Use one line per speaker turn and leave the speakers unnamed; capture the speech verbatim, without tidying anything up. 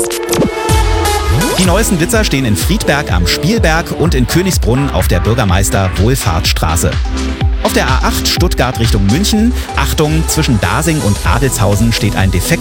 Die neuesten Blitzer stehen in Friedberg am Spielberg und in Königsbrunn auf der Bürgermeister-Wohlfahrtsstraße. Auf der A acht Stuttgart Richtung München, Achtung, zwischen Dasing und Adelzhausen steht ein defekter